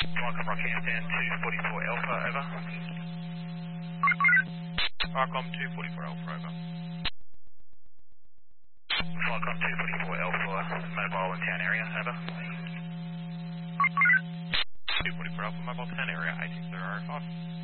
Welcome Rockhampton 244 Alpha, over. Welcome 244 Alpha, over. Welcome 244 Alpha, mobile in town area, over. 244 Alpha, mobile 10 area, 18005.